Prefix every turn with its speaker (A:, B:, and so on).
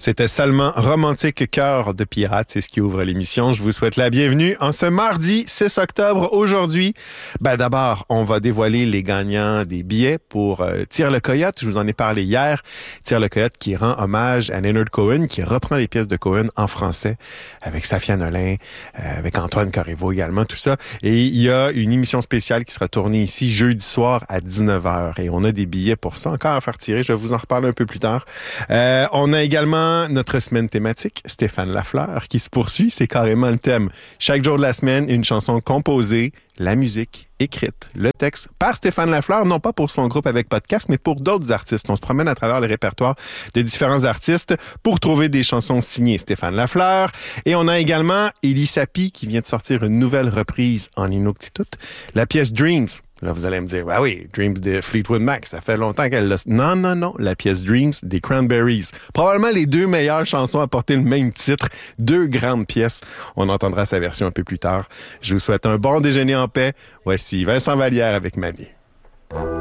A: C'était Seulement Romantique Cœur de Pirate, c'est ce qui ouvre l'émission. Je vous souhaite la bienvenue en ce mardi 6 octobre. Aujourd'hui, d'abord, on va dévoiler les gagnants des billets pour Tire le Coyote. Je vous en ai parlé hier. Tire le Coyote qui rend hommage à Leonard Cohen, qui reprend les pièces de Cohen en français avec Safia Nolin, avec Antoine Corriveau également, tout ça. Et il y a une émission spéciale qui sera tournée ici jeudi soir à 19h. Et on a des billets pour ça encore à faire tirer. Je vais vous en reparler un peu plus tard. On a également notre semaine thématique, Stéphane Lafleur, qui se poursuit. C'est carrément le thème. Chaque jour de la semaine, une chanson composée, la musique écrite, le texte par Stéphane Lafleur, non pas pour son groupe avec podcast, mais pour d'autres artistes. On se promène à travers le répertoire de différents artistes pour trouver des chansons signées Stéphane Lafleur. Et on a également Élie Sapi qui vient de sortir une nouvelle reprise en Inuktitut, la pièce Dreams. Là, vous allez me dire, oui, Dreams de Fleetwood Mac, ça fait longtemps qu'elle l'a... Non, la pièce Dreams des Cranberries. Probablement les deux meilleures chansons à porter le même titre, deux grandes pièces. On entendra sa version un peu plus tard. Je vous souhaite un bon déjeuner en paix. Voici Vincent Vallière avec Mamie.